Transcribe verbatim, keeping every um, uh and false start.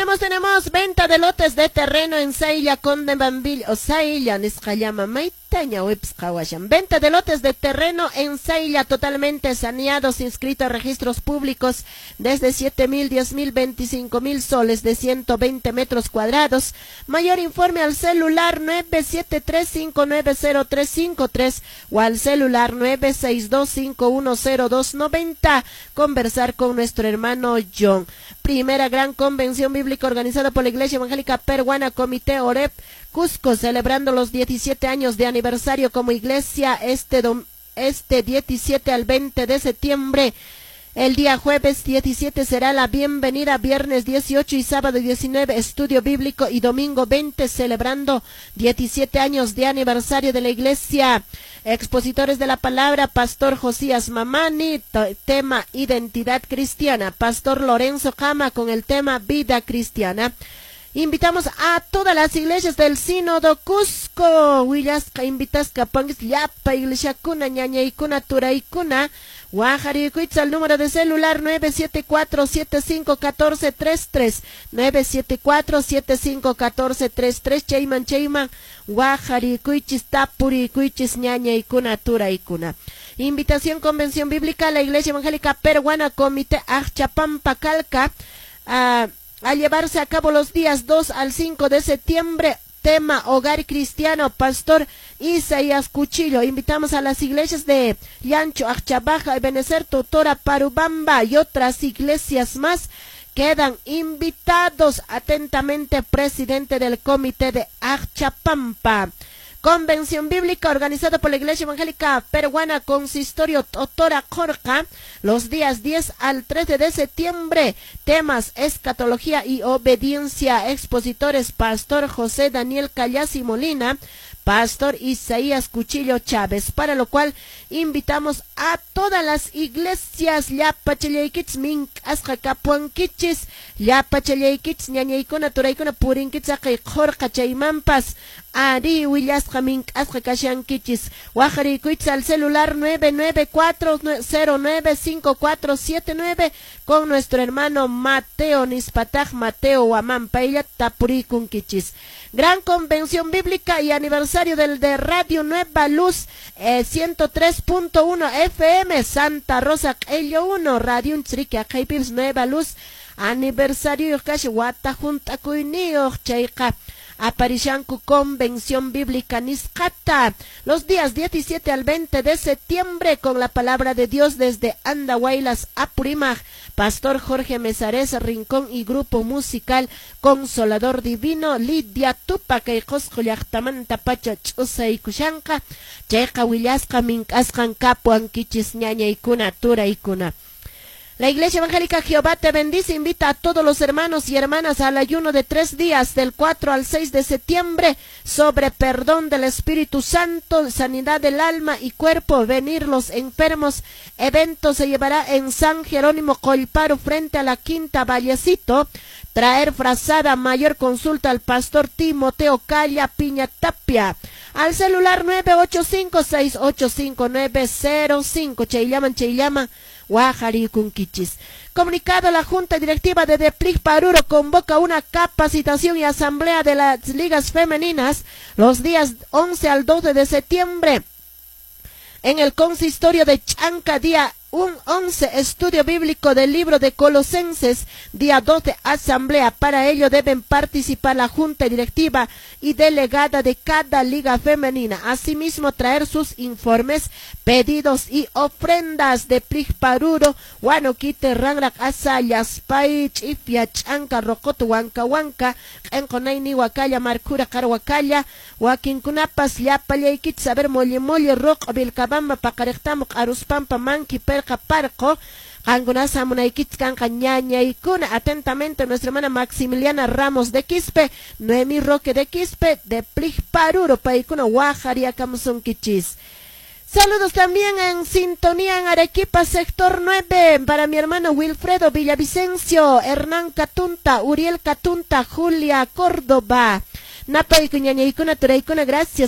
Tenemos, tenemos venta de lotes de terreno en Sailla, Conde Bambil, o Sailla, Niscayama, Maitaña, Wipskawashan. Venta de lotes de terreno en Sailla, totalmente saneados, inscritos a registros públicos, desde siete mil, diez mil, veinticinco mil soles de ciento veinte metros cuadrados. Mayor informe al celular nueve siete tres cinco nueve cero tres cinco tres o al celular nueve seis dos cinco uno cero dos nueve cero. Conversar con nuestro hermano John. Primera gran convención bíblica organizada por la Iglesia Evangélica Peruana, Comité Oreb Cusco, celebrando los diecisiete años de aniversario como iglesia este, dom este diecisiete al veinte de septiembre. El día jueves diecisiete será la bienvenida, viernes dieciocho y sábado diecinueve estudio bíblico y domingo veinte celebrando diecisiete años de aniversario de la iglesia. Expositores de la palabra, Pastor Josías Mamani, tema identidad cristiana, Pastor Lorenzo Cama con el tema vida cristiana. Invitamos a todas las iglesias del Sínodo Cusco. Willasca invitas capangis yapa iglesia kuna ñaña y kuna tura y kuna. Guajari cuitza el número de celular nueve siete cuatro siete cinco uno cuatro tres tres nueve siete cuatro siete cinco uno cuatro tres tres Cheyman Cheyman Guajari cuichis tapuri cuichis ñaña y kuna tura y kuna. Invitación Convención Bíblica a la Iglesia Evangélica Peruana, Comité Achapampa Calca, a a llevarse a cabo los días dos al cinco de septiembre, tema Hogar Cristiano, Pastor Isaías Cuchillo. Invitamos a las iglesias de Llancho, Achabaja, Ebenezer, Totora, Parubamba y otras iglesias más. Quedan invitados. Atentamente, presidente del comité de Achapampa. Convención Bíblica organizada por la Iglesia Evangélica Peruana, Consistorio Totora Jorca, los días diez al trece de septiembre. Temas escatología y obediencia. Expositores Pastor José Daniel Callasi Molina, Pastor Isaías Cuchillo Chávez, para lo cual invitamos a todas las iglesias. Ya pachaleikits mink asqa kapuankichis, ya pachaleikits ñañaykuna turaykuna purinkits aqay jorqa chaymampas ari willasqa mink asqa kashankichis. Wajarikuits al celular nueve nueve cuatro cero nueve cinco cuatro siete nueve con nuestro hermano Mateo Nispataj Mateo Huamampaya tapurikunkichis. Gran Convención Bíblica y aniversario del de Radio Nueva Luz, eh, ciento tres punto uno F M, Santa Rosa Ello uno, Radio Unchrique, Jaipips Nueva Luz, aniversario Kash Wata Junta Kuinio, Chaika. Aparishanku Convención Bíblica Niscata, los días diecisiete al veinte de septiembre, con la palabra de Dios desde Andahuaylas Apurimaj, Pastor Jorge Mesares Rincón y grupo musical Consolador Divino, Lidia Tupac y Cosco Yachtamanta Pacha Chusa y Kushanka, Checa Willasca Minkaskan Capuan Kichis Ñaña y Kuna Tura y Kuna. La Iglesia Evangélica Jehová te bendice, invita a todos los hermanos y hermanas al ayuno de tres días del cuatro al seis de septiembre sobre perdón del Espíritu Santo, sanidad del alma y cuerpo, venir los enfermos. Evento se llevará en San Jerónimo Colparo frente a la Quinta Vallecito. Traer frazada, mayor consulta al Pastor Timoteo Calla Piña Tapia. Al celular nueve ocho cinco seis ocho cinco nueve cero cinco. Cheillaman, Cheillaman. Guajari Kunkichis. Comunicado, la Junta Directiva de Deplig Paruro convoca una capacitación y asamblea de las ligas femeninas los días once al doce de septiembre en el consistorio de Chanca, día un once estudio bíblico del libro de Colosenses, día doce asamblea. Para ello deben participar la junta directiva y delegada de cada liga femenina. Asimismo traer sus informes, pedidos y ofrendas de Prigparuro, Huanoquite, Rangrak, Asayas, Paich, Ifia, Chanca, Rocoto, Huanca, Huanca, Enconaini, Huacaya, Marcura, Carhuacaya, Huaquincunapas, Yapalyaikit, Saber, Molle, Molle, Roc, Vilcabamba, Pacarectamoc, Aruspampa, Manqui, Perca, Parco, Angunasa, Munaikit, Canca, Ñaña y Cuna. Atentamente nuestra hermana Maximiliana Ramos de Quispe, Noemí Roque de Quispe, de Prigparuro, Paicuna, Huajaria, Camuzun, Kichis. Saludos también en sintonía en Arequipa, sector nueve, para mi hermano Wilfredo Villavicencio, Hernán Catunta, Uriel Catunta, Julia Córdoba, Napa y Cuñaña y Cuna, Turaicuna, gracias.